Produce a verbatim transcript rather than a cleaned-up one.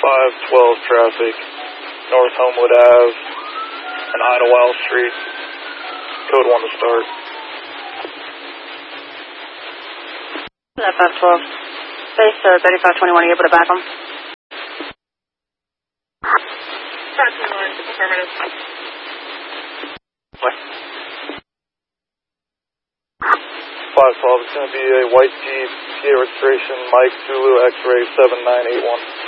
five twelve traffic, North Homewood Ave, and Idlewild Street. Code one to start. five twelve. Base uh, thirty-five twenty-one, are you able to back them? five twenty-one, affirmative. What? five twelve, it's going to be a white Jeep, P A registration, Mike Zulu X-ray seven nine eight one.